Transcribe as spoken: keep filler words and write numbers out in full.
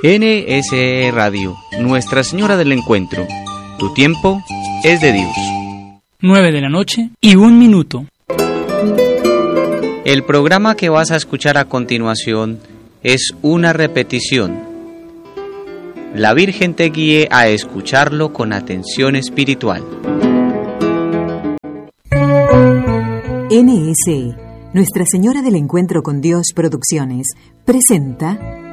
N S E Radio, Nuestra Señora del Encuentro. Tu tiempo es de Dios. Nueve de la noche y un minuto. El programa que vas a escuchar a continuación es una repetición. La Virgen te guíe a escucharlo con atención espiritual. N S E, Nuestra Señora del Encuentro con Dios Producciones, presenta